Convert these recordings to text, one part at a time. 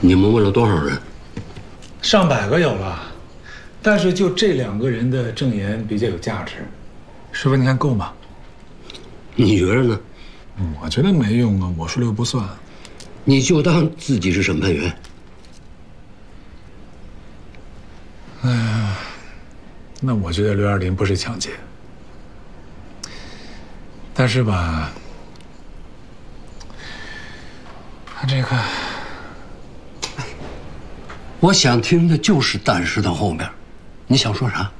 你们问了多少人？ 上百个有了，但是就这2个人的证言比较有价值。师傅，你看够吗？ 你觉着呢？ 我觉得没用啊，我说了又不算。 你就当自己是审判员。 哎呀，那我觉得刘二林不是抢劫，但是吧，他这个， 我想听的就是但是的后面，你想说啥？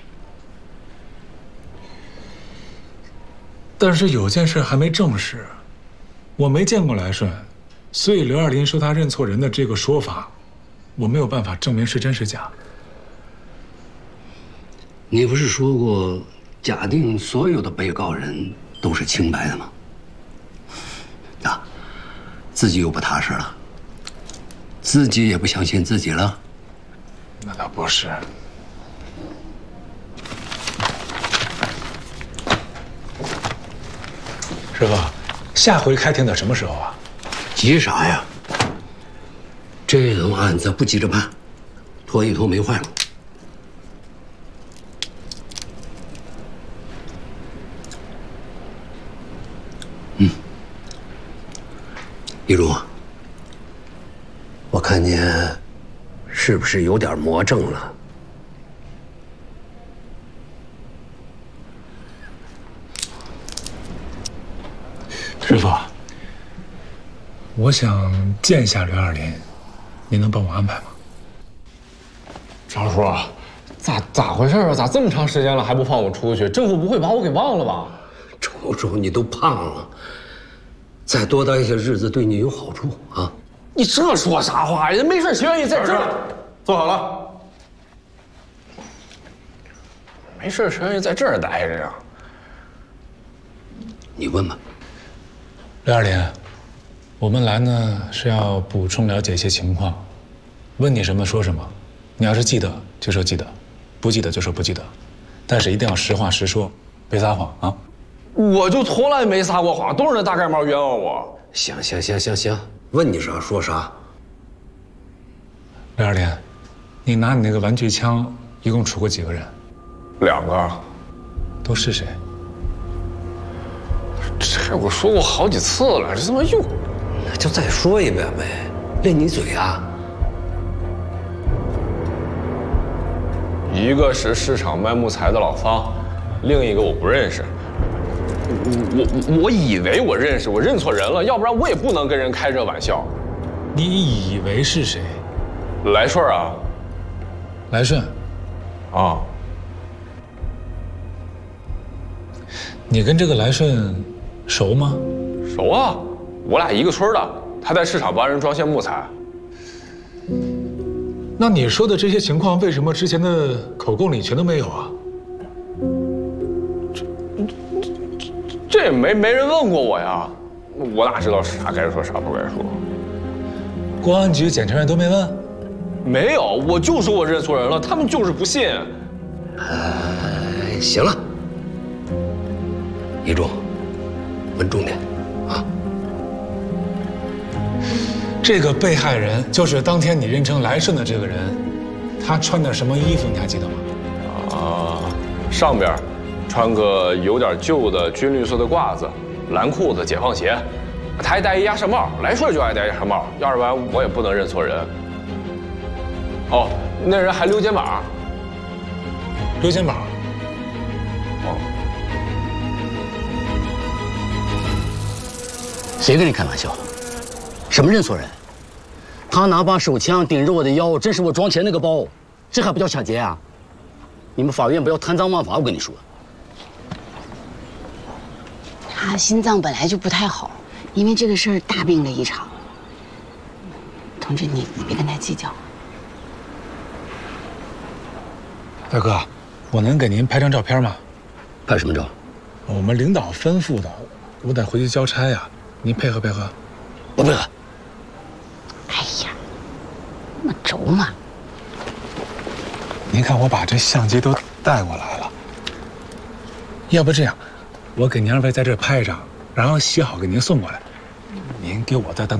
但是有件事还没证实，我没见过来顺，所以刘二林说他认错人的这个说法，我没有办法证明是真是假。 你不是说过，假定所有的被告人都是清白的吗？啊，自己又不踏实了，自己也不相信自己了。 那倒不是。师傅，下回开庭的什么时候啊？ 急啥呀？这种案子不急着办，拖一拖没坏处。一如，我看你是不是有点魔怔了？ 师傅，我想见一下刘二林，您能帮我安排吗？ 张叔，咋回事啊？咋这么长时间了还不放我出去？政府不会把我给忘了吧？ 瞅瞅你都胖了，再多待一些日子对你有好处啊！ 你这说啥话？人没事谁愿意在这儿？ 坐好了。 没事谁愿意在这儿待着呀？ 你问吧。 刘二林，我们来呢是要补充了解一些情况，问你什么说什么。你要是记得就说记得，不记得就说不记得，但是一定要实话实说，别撒谎啊！ 我就从来没撒过谎，都是那大盖帽冤枉我。 行，问你啥说啥。 刘二林，你拿你那个玩具枪一共处过几个人 ？2个。 都是谁？ 这我说过好几次了，这他妈又…… 那就再说一遍呗，练你嘴啊！ 一个是市场卖木材的老方，另一个我不认识。我以为我认识，我认错人了，要不然我也不能跟人开这玩笑。 你以为是谁？ 来顺啊。 来顺。 啊。 你跟这个来顺熟吗？ 熟啊，我俩一个村的，他在市场帮人装卸木材。 那你说的这些情况，为什么之前的口供里全都没有啊？ 这也没人问过我呀，我哪知道啥该说啥不该说？ 公安局、检察院都没问？ 没有，我就说我认错人了，他们就是不信。 行了，一中，问重点啊。 这个被害人就是当天你认成来顺的这个人，他穿的什么衣服你还记得吗？ 上边穿个有点旧的军绿色的褂子，蓝裤子，解放鞋，他还戴一鸭舌帽，来顺就爱戴鸭舌帽，要不然我也不能认错人。哦，那人还溜肩膀。 溜肩膀。 哦。 谁跟你开玩笑？什么认错人？他拿把手枪顶着我的腰，真是我装钱那个包，这还不叫抢劫啊？你们法院不要贪赃枉法，我跟你说。 他心脏本来就不太好，因为这个事儿大病了一场。同志，你别跟他计较。 大哥，我能给您拍张照片吗？ 拍什么照？ 我们领导吩咐的，我得回去交差呀，您配合配合。 不配合。 哎呀，那么轴嘛。 您看我把这相机都带过来了，要不这样，我给您2位在这拍一张，然后洗好给您送过来，您给我再单